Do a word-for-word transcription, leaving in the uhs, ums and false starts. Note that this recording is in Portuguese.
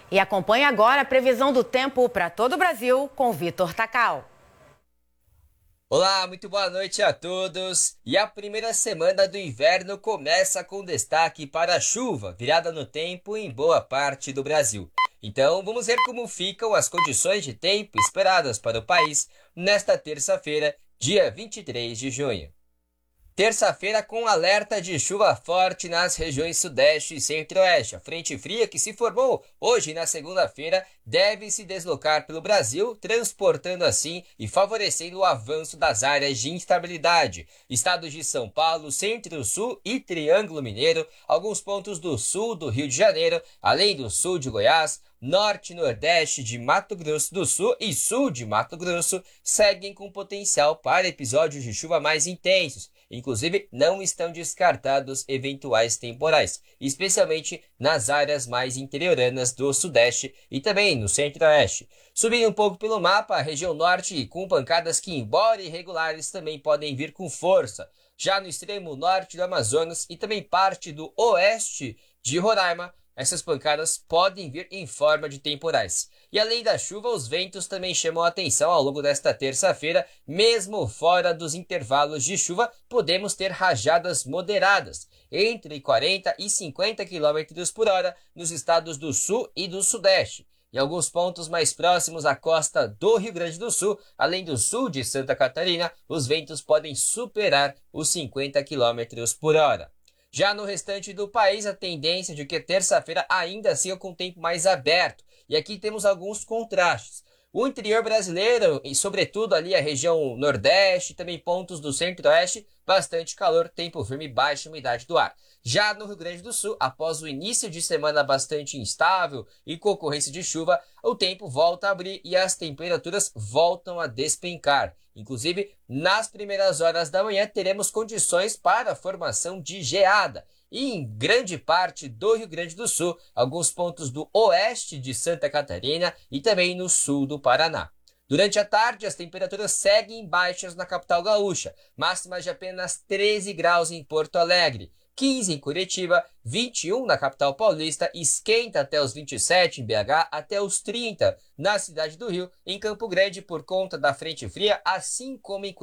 E acompanhe agora a previsão do tempo para todo o Brasil com Vitor Tacal. Olá, muito boa noite a todos. E a primeira semana do inverno começa com destaque para a chuva, virada no tempo em boa parte do Brasil. Então, vamos ver como ficam as condições de tempo esperadas para o país nesta terça-feira, dia vinte e três de junho. Terça-feira com alerta de chuva forte nas regiões sudeste e centro-oeste. A frente fria que se formou hoje na segunda-feira deve se deslocar pelo Brasil, transportando assim e favorecendo o avanço das áreas de instabilidade. Estados de São Paulo, Centro-Sul e Triângulo Mineiro, alguns pontos do sul do Rio de Janeiro, além do sul de Goiás, norte e nordeste de Mato Grosso do Sul e sul de Mato Grosso seguem com potencial para episódios de chuva mais intensos. Inclusive, não estão descartados eventuais temporais, especialmente nas áreas mais interioranas do sudeste e também no centro-oeste. Subindo um pouco pelo mapa, a região norte com pancadas que, embora irregulares, também podem vir com força. Já no extremo norte do Amazonas e também parte do oeste de Roraima, essas pancadas podem vir em forma de temporais. E além da chuva, os ventos também chamam a atenção ao longo desta terça-feira. Mesmo fora dos intervalos de chuva, podemos ter rajadas moderadas, entre quarenta e cinquenta quilômetros por hora nos estados do sul e do sudeste. Em alguns pontos mais próximos à costa do Rio Grande do Sul, além do sul de Santa Catarina, os ventos podem superar os cinquenta quilômetros por hora. Já no restante do país, a tendência de que terça-feira ainda siga com o tempo mais aberto. E aqui temos alguns contrastes. O interior brasileiro, e sobretudo ali a região nordeste, também pontos do centro-oeste, bastante calor, tempo firme e baixa umidade do ar. Já no Rio Grande do Sul, após o início de semana bastante instável e com ocorrência de chuva, o tempo volta a abrir e as temperaturas voltam a despencar. Inclusive, nas primeiras horas da manhã, teremos condições para a formação de geada. E em grande parte do Rio Grande do Sul, alguns pontos do oeste de Santa Catarina e também no sul do Paraná. Durante a tarde, as temperaturas seguem baixas na capital gaúcha, máximas de apenas treze graus em Porto Alegre, quinze em Curitiba, vinte e um na capital paulista, esquenta até os vinte e sete em B H, até os trinta na cidade do Rio, em Campo Grande por conta da frente fria, assim como em